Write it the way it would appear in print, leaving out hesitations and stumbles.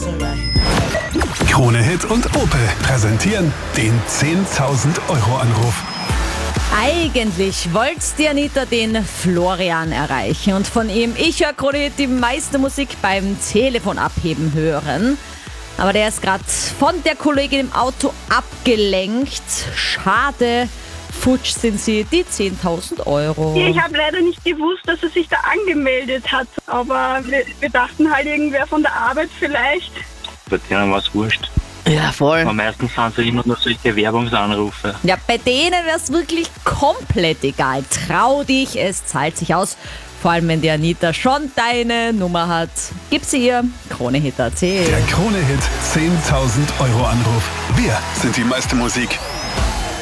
Krone Hit und Opel präsentieren den 10.000 Euro Anruf. Eigentlich wollte die Anita den Florian erreichen und von ihm, ich höre Krone Hit, die meiste Musik beim Telefon abheben hören. Aber der ist gerade von der Kollegin im Auto abgelenkt. Schade, futsch sind sie, die 10.000 Euro. Ja, ich habe leider nicht gewusst, dass er sich da angemeldet hat. Aber wir dachten halt, irgendwer von der Arbeit vielleicht. Bei denen war es wurscht. Ja, voll. Aber meistens sind es immer nur solche Werbungsanrufe. Ja, bei denen wäre es wirklich komplett egal. Trau dich, es zahlt sich aus. Vor allem, wenn die Anita schon deine Nummer hat. Gib sie ihr. Krone Hit.at. Der Krone Hit 10.000 Euro Anruf. Wir sind die meiste Musik.